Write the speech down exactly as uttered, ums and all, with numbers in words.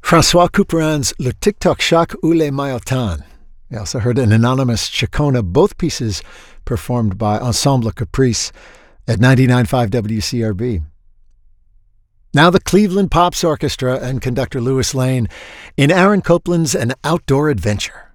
Francois Couperin's Le Tic-Toc Shack ou Les Maillotin. We also heard an anonymous Chacona, both pieces performed by Ensemble Caprice at ninety-nine point five W C R B. Now the Cleveland Pops Orchestra and conductor Louis Lane in Aaron Copland's An Outdoor Adventure.